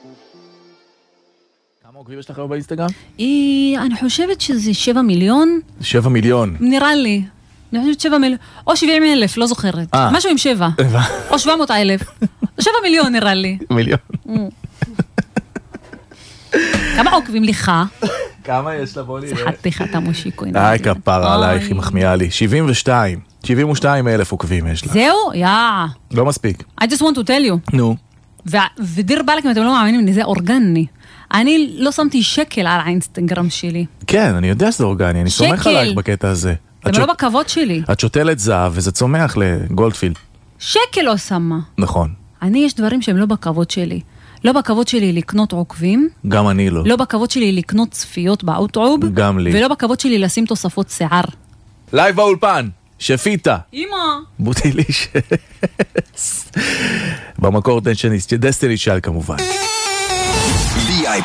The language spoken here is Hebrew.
כמה עוקבים יש לך היום באינסטגרם? אני חושבת שזה 7 מיליון. 7 מיליון. נראה לי. אני חושבת 7 מיליון. או 70,000, לא זוכרת. משהו עם 7. או 700,000. 7 מיליון נראה לי. מיליון. כמה עוקבים לך? כמה יש לה? בוא נראה. זה חתיכת המושיקו. כפרה עלייך, היא מחמיאה לי. 72,000 עוקבים יש לה. זהו? לא מספיק. I just want to tell you. נו. ודיר בלק, אם אתם לא מאמינים, זה אורגני. אני לא שמתי שקל על האינסטגרם שלי. כן, אני יודע שזה אורגני, אני סומך עלייך בקטע הזה. זה לא בכבוד שלי. את שותלת זהב וזה צומח לגולדפילד. שקל לא שמה. נכון. יש דברים שהם לא בכבוד שלי. לא בכבוד שלי לקנות עוקבים. גם אני לא. לא בכבוד שלי לקנות צפיות באוטרוב. גם לי. ולא בכבוד שלי לשים תוספות שיער. לייב באולפן, שפיטה. אמא. בוטיליש. במקור דסטיני שאל כמובן.